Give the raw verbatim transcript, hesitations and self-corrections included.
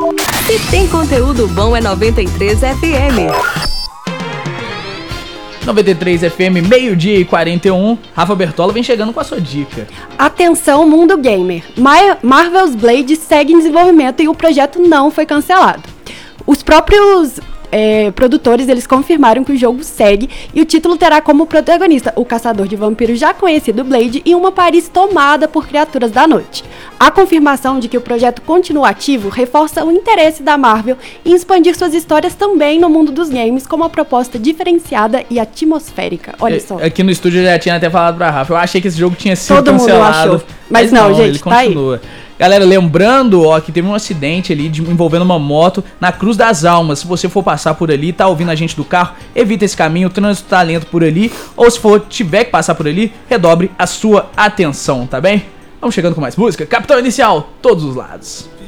Se tem conteúdo bom é noventa e três F M. noventa e três F M, meio-dia e quarenta e um. Rafa Bertola vem chegando com a sua dica. Atenção, mundo gamer. Mar- Marvel's Blade segue em desenvolvimento e o projeto não foi cancelado. Os próprios é, produtores, eles confirmaram que o jogo segue e o título terá como protagonista o caçador de vampiros já conhecido Blade e uma Paris tomada por criaturas da noite. A confirmação de que o projeto continua ativo reforça o interesse da Marvel em expandir suas histórias também no mundo dos games com uma proposta diferenciada e atmosférica. Olha só. Aqui no estúdio eu já tinha até falado pra Rafa, eu achei que esse jogo tinha sido Todo cancelado. mundo achou. Mas, mas não, não, gente, ele tá continua. aí. Galera, lembrando, ó, que teve um acidente ali de, envolvendo uma moto na Cruz das Almas. Se você for passar por ali, tá ouvindo a gente do carro, evita esse caminho, o trânsito tá lento por ali. Ou se for, tiver que passar por ali, redobre a sua atenção, tá bem? Vamos chegando com mais música. Capitão Inicial, todos os lados.